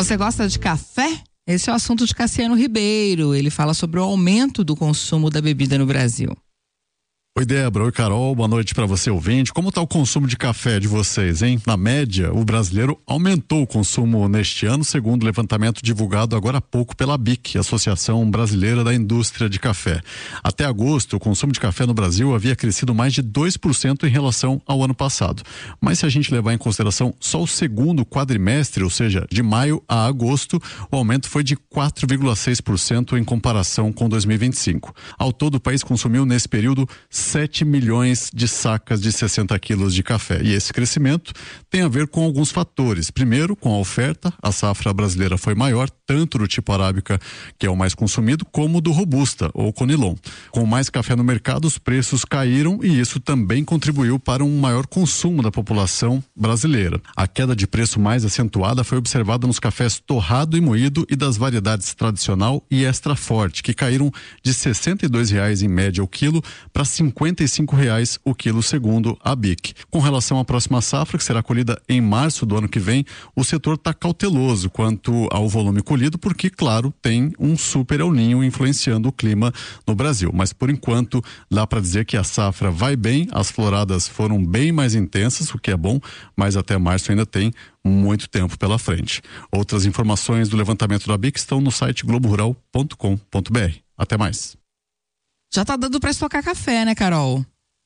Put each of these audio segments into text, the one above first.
Você gosta de café? Esse é o assunto de Cassiano Ribeiro. Ele fala sobre o aumento do consumo da bebida no Brasil. Oi, Débora. Oi, Carol. Boa noite para você, ouvinte. Como está o consumo de café de vocês, hein? Na média, o brasileiro aumentou o consumo neste ano, segundo o levantamento divulgado agora há pouco pela ABIC, Associação Brasileira da Indústria de Café. Até agosto, o consumo de café no Brasil havia crescido mais de 2% em relação ao ano passado. Mas se a gente levar em consideração só o segundo quadrimestre, ou seja, de maio a agosto, o aumento foi de 4,6% em comparação com 2025. Ao todo, o país consumiu nesse período 7 milhões de sacas de 60 quilos de café. E esse crescimento tem a ver com alguns fatores. Primeiro, com a oferta, a safra brasileira foi maior, tanto do tipo arábica, que é o mais consumido, como do robusta, ou conilon. Com mais café no mercado, os preços caíram e isso também contribuiu para um maior consumo da população brasileira. A queda de preço mais acentuada foi observada nos cafés torrado e moído e das variedades tradicional e extra forte, que caíram de R$ 62,00 em média o quilo para R$ 55,00 o quilo, segundo a ABIC. Com relação à próxima safra, que será colhida em março do ano que vem, o setor está cauteloso quanto ao volume colhido, porque, claro, tem um super El Niño influenciando o clima no Brasil. Mas, por enquanto, dá para dizer que a safra vai bem, as floradas foram bem mais intensas, o que é bom, mas até março ainda tem muito tempo pela frente. Outras informações do levantamento da ABIC estão no site globorural.com.br. Até mais. Já tá dando pra estocar café, né, Carol?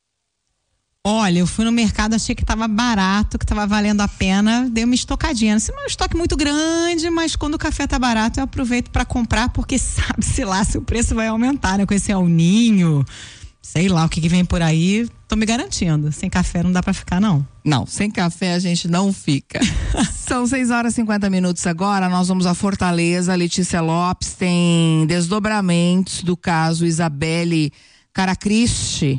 Olha, eu fui no mercado, achei que tava barato, que tava valendo a pena, dei uma estocadinha. Não é um estoque muito grande, mas quando o café tá barato eu aproveito para comprar, porque sabe-se lá se o preço vai aumentar, né? Com esse El Niño, sei lá o que vem por aí, tô me garantindo. Sem café não dá pra ficar, não. Não, sem café a gente não fica. São 6h50 agora, nós vamos a Fortaleza. Letícia Lopes tem desdobramentos do caso Isabelle Caracristi,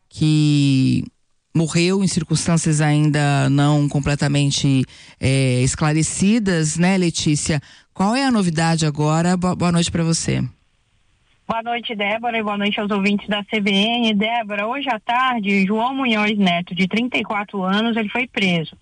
que morreu em circunstâncias ainda não completamente esclarecidas, né, Letícia? Qual é a novidade agora? Boa noite para você. Boa noite, Débora, e boa noite aos ouvintes da CBN. Débora, hoje à tarde, João Munhoz Neto, de 34 anos, ele foi preso.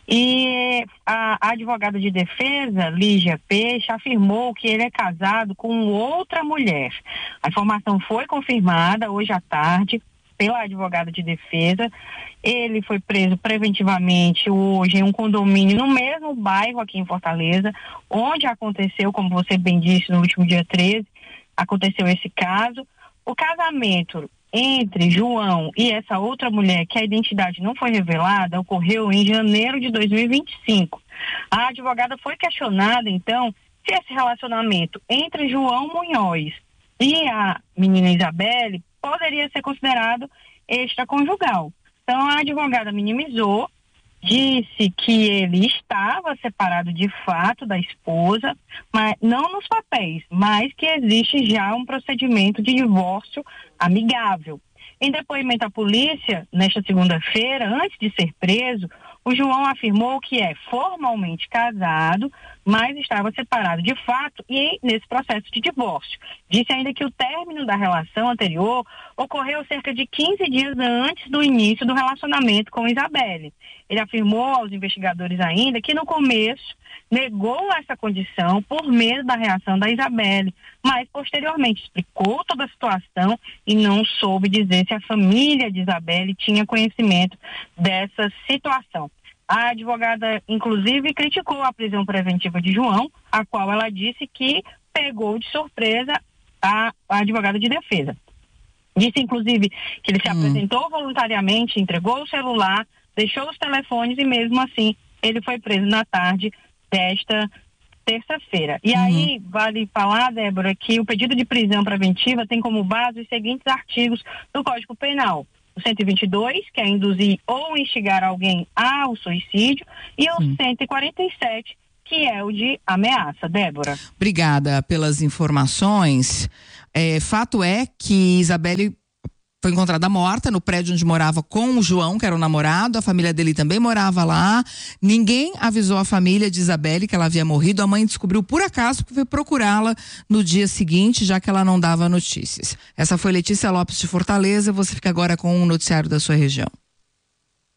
E a advogada de defesa, Lígia Peixe, afirmou que ele é casado com outra mulher. A informação foi confirmada hoje à tarde pela advogada de defesa. Ele foi preso preventivamente hoje em um condomínio no mesmo bairro aqui em Fortaleza, onde aconteceu, como você bem disse, no último dia 13, aconteceu esse caso. O casamento entre João e essa outra mulher, que a identidade não foi revelada, ocorreu em janeiro de 2025. A advogada foi questionada, então, se esse relacionamento entre João Munhoz e a menina Isabelle poderia ser considerado extraconjugal. Então, a advogada minimizou, disse que ele estava separado de fato da esposa, mas não nos papéis, mas que existe já um procedimento de divórcio amigável. Em depoimento à polícia, nesta segunda-feira, antes de ser preso, o João afirmou que é formalmente casado, mas estava separado de fato e nesse processo de divórcio. Disse ainda que o término da relação anterior ocorreu cerca de 15 dias antes do início do relacionamento com Isabelle. Ele afirmou aos investigadores ainda que no começo negou essa condição por medo da reação da Isabelle, mas posteriormente explicou toda a situação e não soube dizer se a família de Isabelle tinha conhecimento dessa situação. A advogada, inclusive, criticou a prisão preventiva de João, a qual ela disse que pegou de surpresa a advogada de defesa. Disse, inclusive, que ele se apresentou voluntariamente, entregou o celular, deixou os telefones e, mesmo assim, ele foi preso na tarde desta terça-feira. E aí, vale falar, Débora, que o pedido de prisão preventiva tem como base os seguintes artigos do Código Penal. O 122, que é induzir ou instigar alguém ao suicídio, e o 147, que é o de ameaça. Débora. Obrigada pelas informações. Fato é que Isabelle foi encontrada morta no prédio onde morava com o João, que era o namorado. A família dele também morava lá. Ninguém avisou a família de Isabelle que ela havia morrido. A mãe descobriu por acaso, porque foi procurá-la no dia seguinte, já que ela não dava notícias. Essa foi Letícia Lopes de Fortaleza. Você fica agora com o noticiário da sua região.